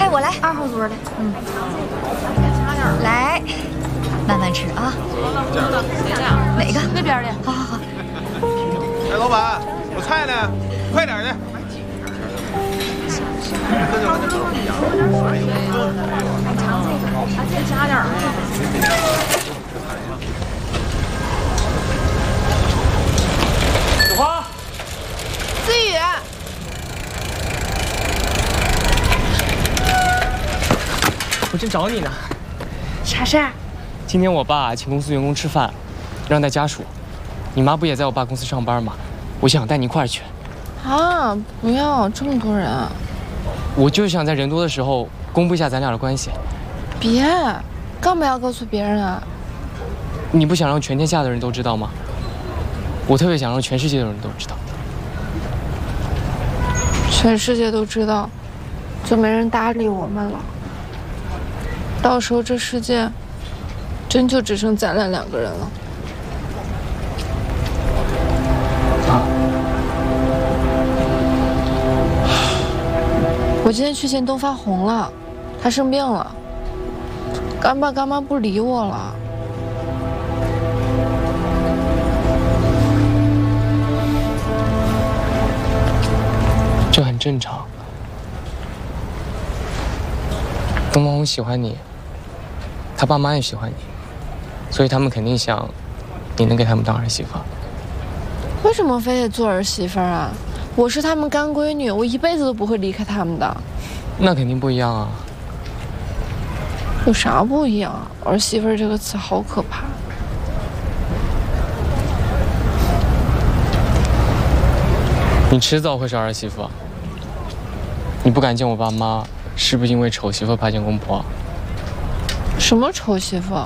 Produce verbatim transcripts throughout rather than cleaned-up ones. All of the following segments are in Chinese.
我来二号桌的。嗯，来，慢慢吃啊。哪个？那边的。好好好。 哎，老板，我菜呢？快点的。 再加点儿。 小花。 思雨。 我正找你呢。 啥事儿？ 今天我爸请公司员工吃饭，让带家属。你妈不也在我爸公司上班吗？我想带你一块儿去。 啊，不要这么多人啊！ 我就是想在人多的时候公布一下咱俩的关系。 别，干嘛要告诉别人啊？ 你不想让全天下的人都知道吗？我特别想让全世界的人都知道。 全世界都知道，就没人搭理我们了。到时候这世界真就只剩咱俩两个人了。我今天去见东发红了，他生病了，干爸干妈不理我了。 这很正常。东方红喜欢你，他爸妈也喜欢你，所以他们肯定想你能给他们当儿媳妇。 为什么非得做儿媳妇啊？我是他们干闺女，我一辈子都不会离开他们的。 那肯定不一样啊。 有啥不一样啊？儿媳妇这个词好可怕。 你迟早会是儿媳妇。你不敢见我爸妈，是不是因为丑媳妇怕见公婆？ 什么丑媳妇？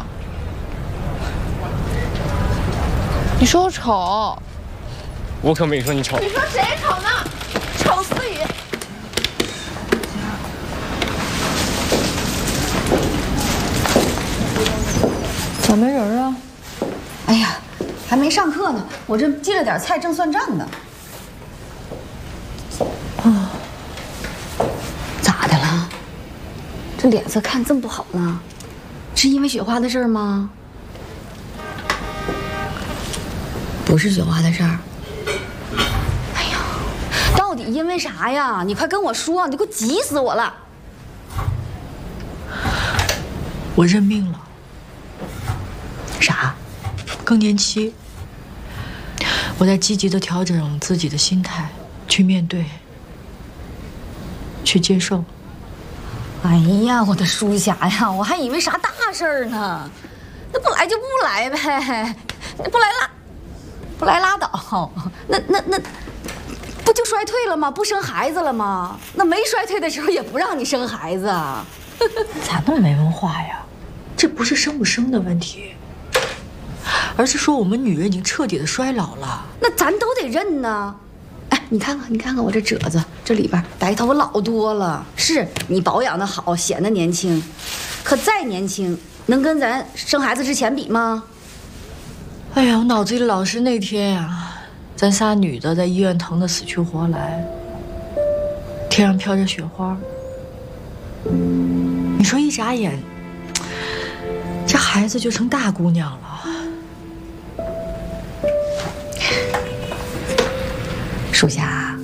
你说我丑？ 我可没说你丑。 你说谁丑呢？丑思雨。 咋没人啊？哎呀，还没上课呢，我这记了点菜，正算账呢。啊，咋的了？这脸色看这么不好呢？是因为雪花的事儿吗？不是雪花的事儿。哎呀，到底因为啥呀？你快跟我说，你给我急死我了！ 我认命了。 啥？ 更年期。我在积极的调整自己的心态，去面对，去接受。 哎呀，我的书侠呀，我还以为啥大事儿呢。那不来就不来呗，不来拉，不来拉倒。那那那，不就衰退了吗？不生孩子了吗？那没衰退的时候也不让你生孩子啊。 咋那么没文化呀？这不是生不生的问题，而是说我们女人已经彻底的衰老了。 那咱都得认呢。哎，你看看，你看看我这褶子，这里边白头发老多了。是你保养的好，显得年轻，可再年轻，能跟咱生孩子之前比吗？ 哎呀，我脑子里老是那天呀，咱仨女的在医院疼得死去活来，天上飘着雪花。你说一眨眼，这孩子就成大姑娘了。 属下，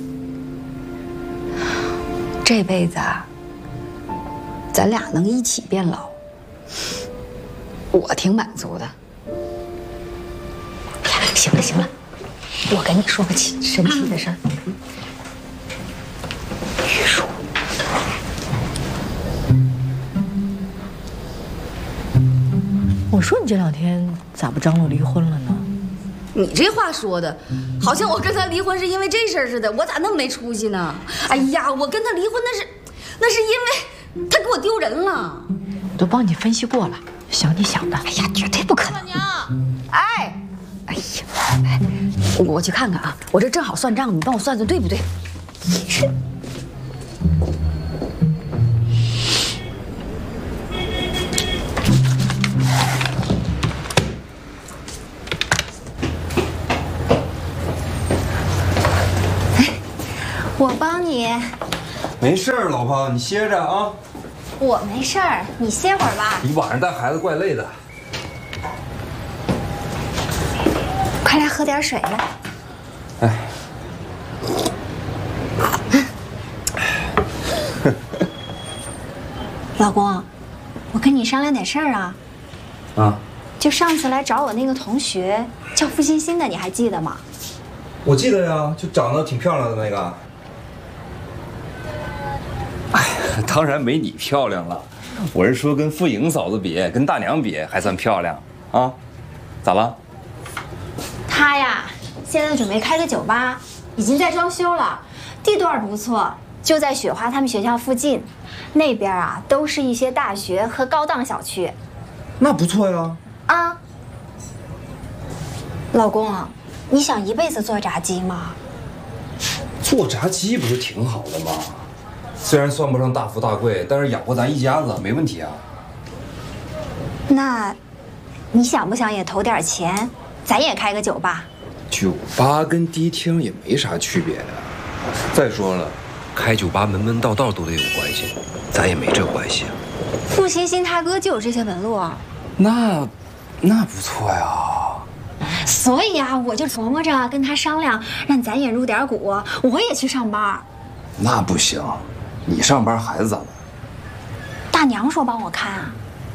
这辈子啊，咱俩能一起变老，我挺满足的。行了行了，我跟你说个奇神奇的事儿。玉树， 我说你这两天咋不张罗离婚了呢？ 你这话说的，好像我跟他离婚是因为这事儿似的，我咋那么没出息呢？哎呀，我跟他离婚那是，那是因为他给我丢人了。 我都帮你分析过了，想你想的。 哎呀，绝对不可能！ 老娘， 哎，哎呀，哎，我去看看啊，我这正好算账，你帮我算算对不对？你是。我帮你。 没事儿，老婆，你歇着啊。 我没事儿，你歇会儿吧。 你晚上带孩子怪累的。 快来喝点水来。 哎。 老公，我跟你商量点事儿啊。 啊。 就上次来找我那个同学，叫付欣欣的，你还记得吗？ 我记得呀，就长得挺漂亮的那个。哎呀，当然没你漂亮了。我是说，跟傅莹嫂子比，跟大娘比，还算漂亮啊？咋了？ 她呀，现在准备开个酒吧，已经在装修了，地段不错，就在雪花他们学校附近。那边啊，都是一些大学和高档小区。 那不错呀。 啊，老公，你想一辈子做炸鸡吗？ 做炸鸡不是挺好的吗？虽然算不上大富大贵，但是养活咱一家子没问题啊。 那，你想不想也投点钱，咱也开个酒吧？ 酒吧跟迪厅也没啥区别呀。再说了，开酒吧门门道道都得有关系，咱也没这关系啊。 付欣欣他哥就有这些门路啊。 那。那不错呀， 所以啊，我就琢磨着跟他商量，让咱也入点股，我也去上班。 那不行，你上班孩子咋办？ 大娘说帮我看啊。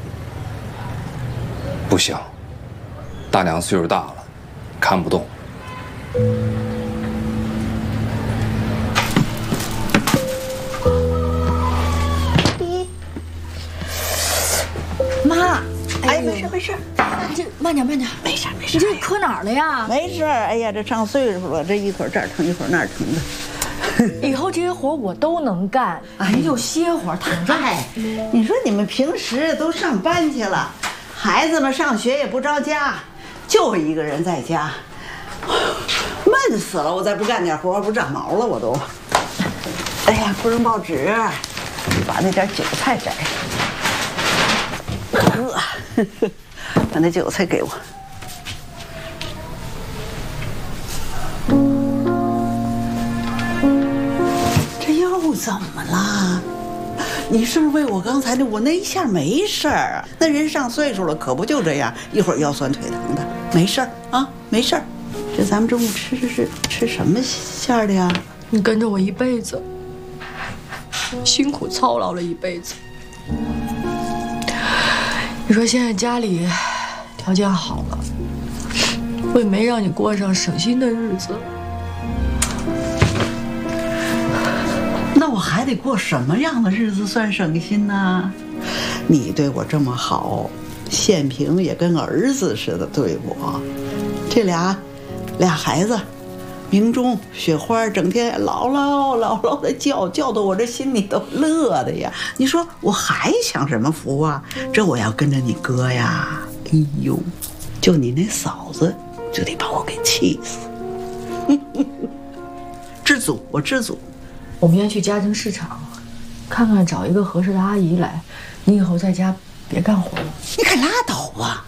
不行，大娘岁数大了，看不动。 妈， 哎，没事没事。 这慢点慢点， 没事没事。 你这磕哪儿了呀？ 没事，哎呀，这上岁数了，这一会儿这儿疼一会儿那儿疼的。 以后这些活我都能干，您就歇会儿，躺着。 哎，你说你们平时都上班去了，孩子们上学也不着家，就我一个人在家，闷死了。我再不干点活，不长毛了我都。哎呀，不扔报纸，把那点韭菜摘上。呵，把那韭菜给我。这又怎么了？你是不是为我刚才那我那一下没事儿啊？那人上岁数了，可不就这样，一会儿腰酸腿疼的，没事儿啊，没事儿。这咱们中午吃吃是吃什么馅儿的呀？ 你跟着我一辈子，辛苦操劳了一辈子。你说现在家里条件好了，我也没让你过上省心的日子。 那我还得过什么样的日子算省心呢？你对我这么好，宪平也跟儿子似的对我，这俩俩孩子，明忠、雪花，整天姥姥姥姥的叫，叫得我这心里都乐的呀。你说我还享什么福啊？这我要跟着你哥呀，哎呦，就你那嫂子就得把我给气死。知足，我知足。 我明天去家庭市场，看看找一个合适的阿姨来。你以后在家别干活了。 你可拉倒吧！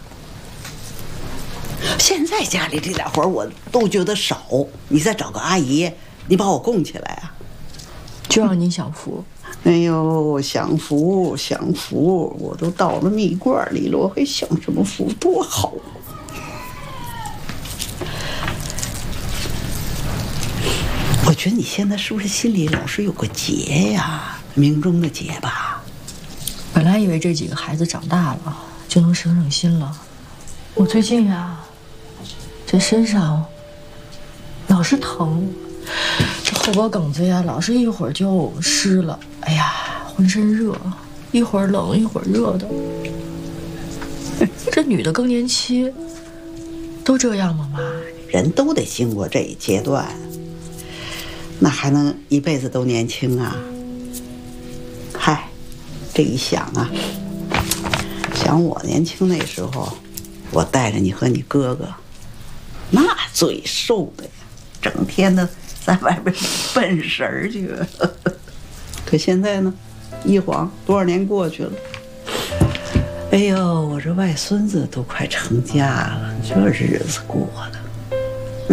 现在家里这点活我都觉得少，你再找个阿姨，你把我供起来啊！ 就让你享福。 哎呦，享福享福，我都到了蜜罐里了，我还享什么福？多好！我觉得你现在是不是心里老是有个结呀？明中的结吧。 本来以为这几个孩子长大了就能省省心了，我最近呀，这身上老是疼，这后脖梗子呀，老是一会儿就湿了，哎呀，浑身热，一会儿冷一会儿热的。这女的更年期都这样吗，妈？ 人都得经过这一阶段，那还能一辈子都年轻啊？嗨，这一想啊，想我年轻那时候，我带着你和你哥哥，那最瘦的呀，整天的在外边奔神儿去。可现在呢，一晃多少年过去了，哎呦，我这外孙子都快成家了，这日子过的。